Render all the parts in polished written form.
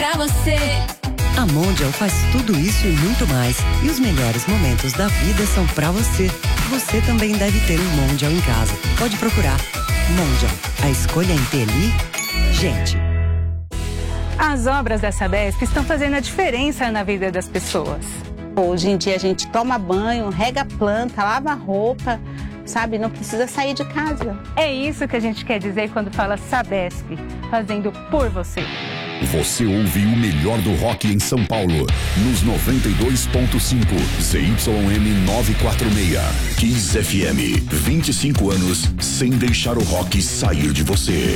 pra você. A Mondial faz tudo isso e muito mais. E os melhores momentos da vida são pra você. Você também deve ter um Mondial em casa. Pode procurar. Mondial, a escolha inteligente. As obras da Sabesp estão fazendo a diferença na vida das pessoas. Hoje em dia a gente toma banho, rega a planta, lava a roupa, sabe? Não precisa sair de casa. É isso que a gente quer dizer quando fala Sabesp, fazendo por você. Você ouve o melhor do rock em São Paulo, nos 92.5 ZYM 946. Kiss FM, 25 anos sem deixar o rock sair de você.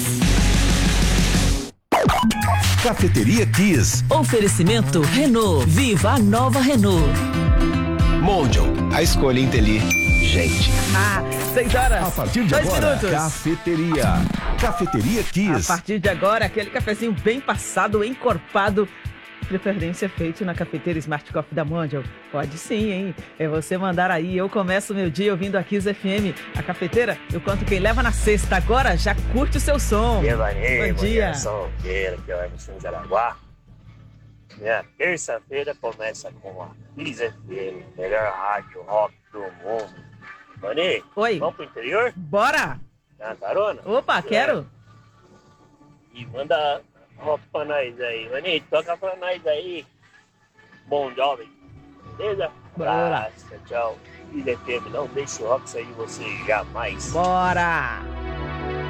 Cafeteria Kiss. Oferecimento Renault. Viva a nova Renault. Mondial, a escolha inteligente. 6 horas. A partir de 2 agora, minutos. Cafeteria Kiss. A partir de agora, aquele cafezinho bem passado, encorpado, preferência feito na cafeteira Smart Coffee da Mondial. Pode sim, hein? É você mandar aí. Eu começo meu dia ouvindo a Kiss FM. A cafeteira, eu conto quem leva na sexta. Agora já curte o seu som. Bom dia. Solteira, que é o Emerson de Araguá. Minha terça-feira começa com a Kiss FM, melhor rádio rock do mundo. Mani, Oi. Vamos pro interior? Bora! Dá uma carona? Opa, quero. E manda rock pra nós aí. Mani, toca pra nós aí. Bom jovem. Beleza? Bora. Tchau. Kiss FM, não deixe o rock sair de você jamais. Bora!